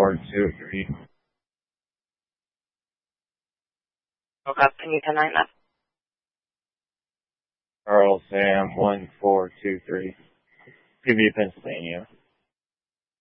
1423. Okay, can you 10-9 that? Charles Sam 1423. PV Pennsylvania.